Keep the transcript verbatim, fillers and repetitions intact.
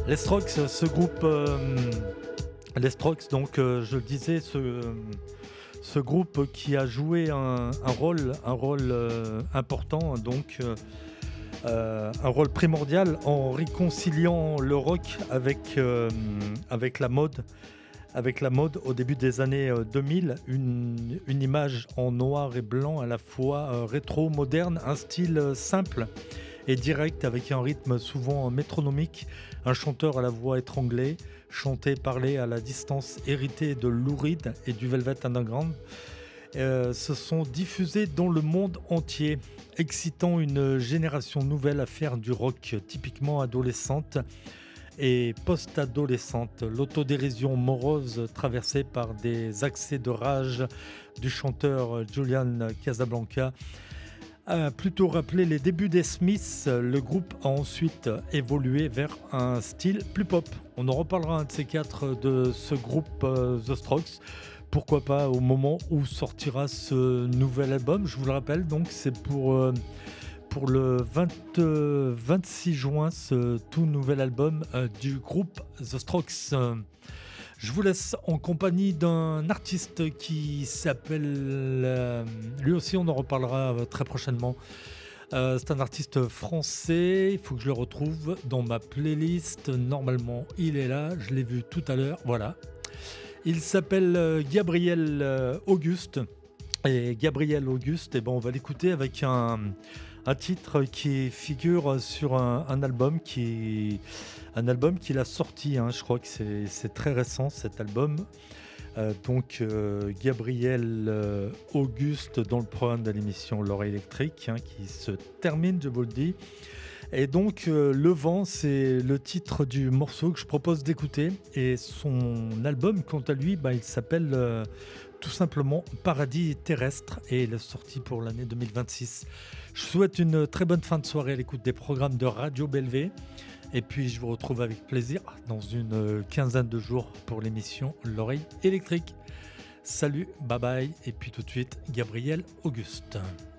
Les Strokes, ce groupe, euh, les Strokes, donc euh, je le disais, ce, ce groupe qui a joué un, un rôle, un rôle euh, important, donc euh, euh, un rôle primordial en réconciliant le rock avec, euh, avec la mode. Avec la mode au début des années euh, deux mille, une, une image en noir et blanc à la fois euh, rétro-moderne, un style euh, simple et direct avec un rythme souvent métronomique, un chanteur à la voix étranglée, chanté, parlé à la distance, hérité de Lou Reed et du Velvet Underground, euh, se sont diffusés dans le monde entier, excitant une génération nouvelle à faire du rock typiquement adolescente et post-adolescente. L'autodérision morose traversée par des accès de rage du chanteur Julian Casablanca a plutôt rappelé les débuts des Smiths. Le groupe a ensuite évolué vers un style plus pop. On en reparlera un de ces quatre de ce groupe euh, The Strokes. Pourquoi pas au moment où sortira ce nouvel album. Je vous le rappelle, donc c'est pour... Euh, pour le vingt, euh, vingt-six juin, ce tout nouvel album euh, du groupe The Strokes. Euh, je vous laisse en compagnie d'un artiste qui s'appelle... Euh, lui aussi, on en reparlera euh, très prochainement. Euh, c'est un artiste français, il faut que je le retrouve dans ma playlist. Normalement, il est là, je l'ai vu tout à l'heure. Voilà. Il s'appelle euh, Gabriel euh, Auguste. Et Gabriel Auguste, eh ben, on va l'écouter avec un... un titre qui figure sur un, un album qui un album qu'il a sorti, hein, je crois que c'est, c'est très récent cet album. Euh, donc euh, Gabriel euh, Auguste dans le programme de l'émission L'Oreille électrique, hein, qui se termine, je vous le dis. Et donc euh, Le Vent, c'est le titre du morceau que je propose d'écouter. Et son album, quant à lui, bah, il s'appelle euh, tout simplement Paradis terrestre et il est sorti pour l'année deux mille vingt-six. Je vous souhaite une très bonne fin de soirée à l'écoute des programmes de Radio Bellevée. Et puis je vous retrouve avec plaisir dans une quinzaine de jours pour l'émission L'Oreille électrique. Salut, bye bye. Et puis tout de suite, Gabriel Auguste.